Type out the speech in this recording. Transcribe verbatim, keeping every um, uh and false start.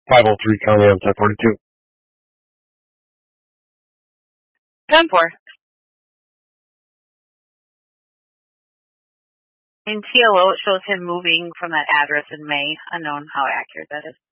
five oh three County on ten forty-two. ten four. In T L O, it shows him moving from that address in May. Unknown how accurate that is.